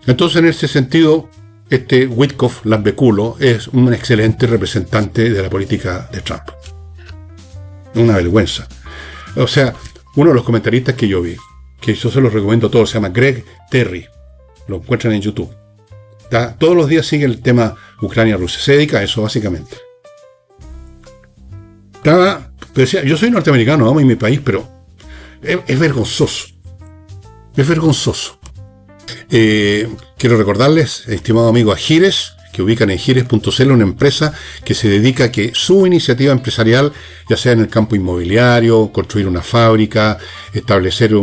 Entonces, en ese sentido, este Witkoff Lambeculo es un excelente representante de la política de Trump. Una vergüenza. O sea, uno de los comentaristas que yo vi, que yo se los recomiendo a todos, se llama Greg Terry. Lo encuentran en YouTube. Todos los días sigue el tema Ucrania-Rusia. Se dedica a eso, básicamente. Decía, yo soy norteamericano, amo mi país, pero es vergonzoso. Es vergonzoso. Quiero recordarles, estimado amigo, a Gires, que ubican en gires.cl, una empresa que se dedica a que su iniciativa empresarial, ya sea en el campo inmobiliario, construir una fábrica, establecer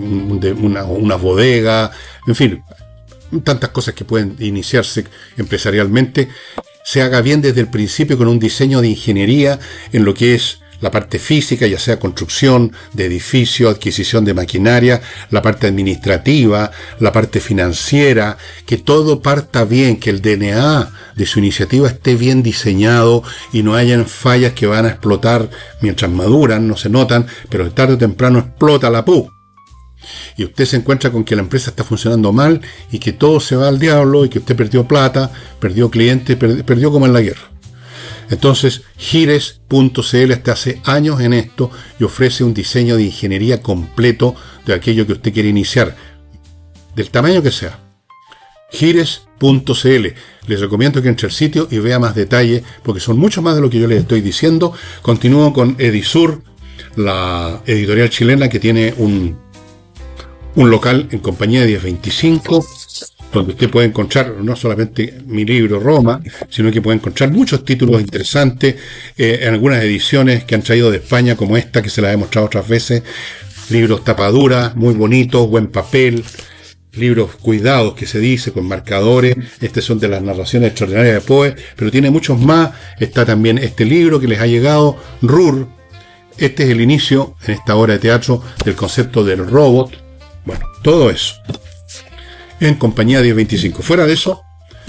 una bodega, en fin, tantas cosas que pueden iniciarse empresarialmente, se haga bien desde el principio con un diseño de ingeniería en lo que es la parte física, ya sea construcción de edificios, adquisición de maquinaria, la parte administrativa, la parte financiera, que todo parta bien, que el DNA de su iniciativa esté bien diseñado y no hayan fallas que van a explotar mientras maduran, no se notan, pero tarde o temprano explota la pu. Y usted se encuentra con que la empresa está funcionando mal y que todo se va al diablo y que usted perdió plata, perdió clientes, perdió como en la guerra. Entonces, Gires.cl está hace años en esto y ofrece un diseño de ingeniería completo de aquello que usted quiere iniciar, del tamaño que sea. Gires.cl. Les recomiendo que entre al sitio y vea más detalle, porque son mucho más de lo que yo les estoy diciendo. Continúo con Edisur, la editorial chilena que tiene un local en compañía de 1025, donde usted puede encontrar no solamente mi libro Roma, sino que puede encontrar muchos títulos interesantes, en algunas ediciones que han traído de España, como esta que se la he mostrado otras veces, libros tapaduras, muy bonitos, buen papel, libros cuidados que se dice, con marcadores. Estas son de las narraciones extraordinarias de Poe, pero tiene muchos más. Está también este libro que les ha llegado, Rur. Este es el inicio, en esta obra de teatro, del concepto del robot. Bueno, todo eso en compañía de 1025. Fuera de eso,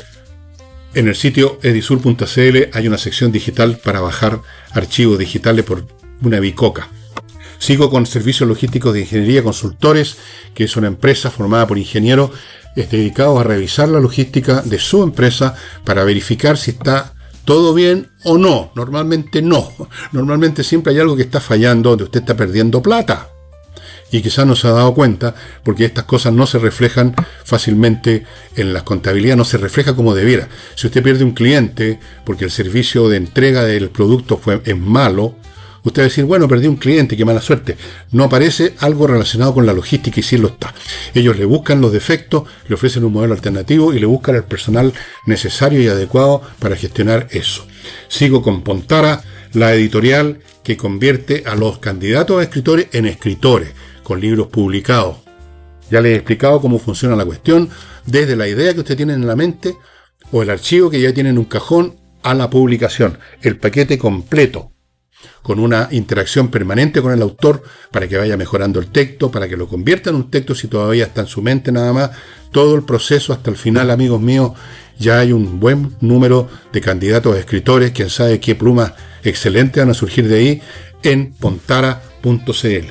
en el sitio edisur.cl hay una sección digital para bajar archivos digitales por una bicoca. Sigo con Servicios Logísticos de Ingeniería Consultores, que es una empresa formada por ingenieros dedicados a revisar la logística de su empresa para verificar si está todo bien o no. Normalmente no. Normalmente siempre hay algo que está fallando, donde usted está perdiendo plata. Y quizás no se ha dado cuenta, porque estas cosas no se reflejan fácilmente en la contabilidad, no se refleja como debiera. Si usted pierde un cliente porque el servicio de entrega del producto es malo, usted va a decir, bueno, perdí un cliente, qué mala suerte. No aparece algo relacionado con la logística y sí lo está. Ellos le buscan los defectos, le ofrecen un modelo alternativo y le buscan el personal necesario y adecuado para gestionar eso. Sigo con Pontara, la editorial que convierte a los candidatos a escritores en escritores, con libros publicados. Ya les he explicado cómo funciona la cuestión, desde la idea que usted tiene en la mente o el archivo que ya tiene en un cajón a la publicación, el paquete completo, con una interacción permanente con el autor para que vaya mejorando el texto, para que lo convierta en un texto si todavía está en su mente nada más. Todo el proceso hasta el final, amigos míos, ya hay un buen número de candidatos a escritores, quién sabe qué plumas excelentes van a surgir de ahí en pontara.cl.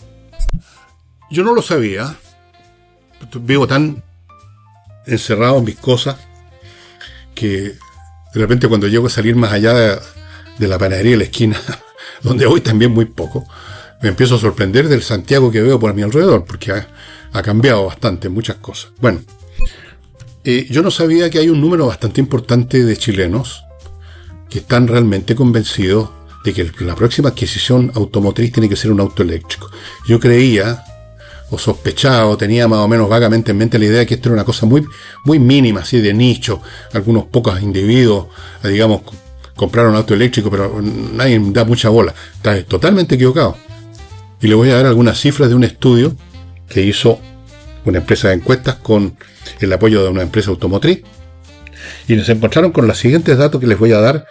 Yo no lo sabía, vivo tan encerrado en mis cosas que de repente cuando llego a salir más allá de la panadería de la esquina, donde voy también muy poco, me empiezo a sorprender del Santiago que veo por mi alrededor, porque ha cambiado bastante muchas cosas. Bueno, yo no sabía que hay un número bastante importante de chilenos que están realmente convencidos de que la próxima adquisición automotriz tiene que ser un auto eléctrico. Yo creía, o sospechaba, o tenía más o menos vagamente en mente la idea de que esto era una cosa muy, muy mínima, así de nicho. Algunos pocos individuos, digamos, compraron un auto eléctrico, pero nadie da mucha bola. Está totalmente equivocado. Y le voy a dar algunas cifras de un estudio que hizo una empresa de encuestas con el apoyo de una empresa automotriz. Y nos encontraron con los siguientes datos que les voy a dar.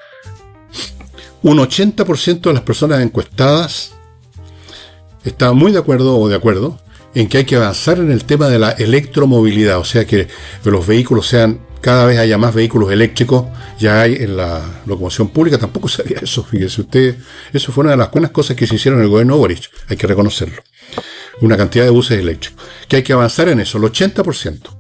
Un 80% de las personas encuestadas está muy de acuerdo en que hay que avanzar en el tema de la electromovilidad, o sea que los vehículos sean, cada vez haya más vehículos eléctricos. Ya hay en la locomoción pública, tampoco sabía eso, fíjese usted, eso fue una de las buenas cosas que se hicieron en el gobierno de Boric, hay que reconocerlo, una cantidad de buses eléctricos, que hay que avanzar en eso, el 80%.